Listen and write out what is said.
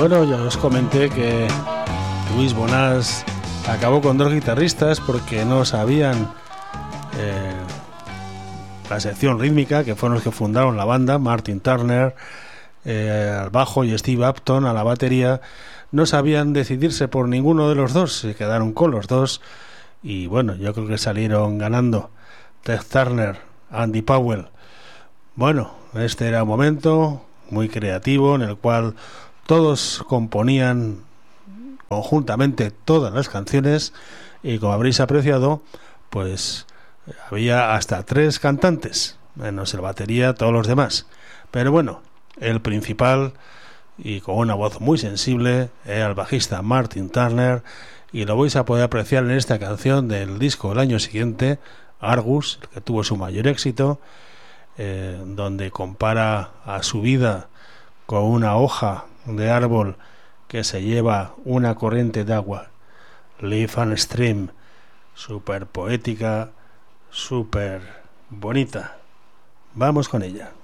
Bueno, ya os comenté que Luis Bonás acabó con 2 guitarristas porque no sabían la sección rítmica, que fueron los que fundaron la banda, Martin Turner al bajo y Steve Upton a la batería. No sabían decidirse por ninguno de los dos, se quedaron con los dos y bueno, yo creo que salieron ganando Ted Turner, Andy Powell. Bueno, este era un momento muy creativo en el cual todos componían conjuntamente todas las canciones y, como habréis apreciado, pues había hasta 3 cantantes, menos el batería, todos los demás. Pero bueno, el principal y con una voz muy sensible era el bajista Martin Turner, y lo vais a poder apreciar en esta canción del disco del año siguiente, Argus, el que tuvo su mayor éxito, donde compara a su vida con una hoja de árbol que se lleva una corriente de agua, Leaf and Stream, súper poética, súper bonita. Vamos con ella.